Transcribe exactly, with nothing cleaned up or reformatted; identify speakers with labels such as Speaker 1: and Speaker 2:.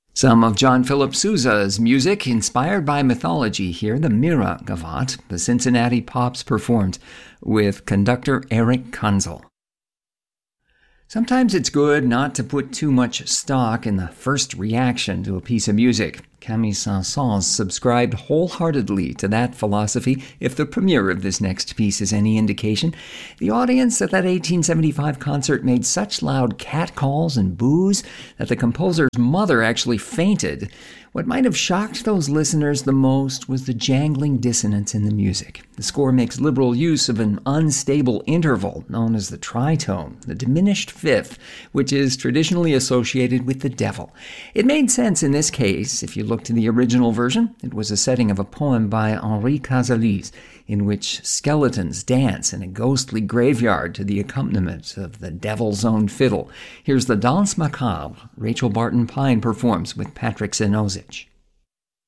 Speaker 1: Some of John Philip Sousa's music inspired by mythology here, the Mira Gavotte, the Cincinnati Pops performed with conductor Eric Kunzel. Sometimes it's good not to put too much stock in the first reaction to a piece of music. Camille Saint-Saëns subscribed wholeheartedly to that philosophy. If the premiere of this next piece is any indication, the audience at that eighteen seventy-five concert made such loud catcalls and boos that the composer's mother actually fainted. What might have shocked those listeners the most was the jangling dissonance in the music. The score makes liberal use of an unstable interval known as the tritone, the diminished fifth, which is traditionally associated with the devil. It made sense in this case. If you look to the original version, it was a setting of a poem by Henri Cazalis, in which skeletons dance in a ghostly graveyard to the accompaniment of the devil's own fiddle. Here's the Danse Macabre Rachel Barton Pine performs with Patrick Sinozich.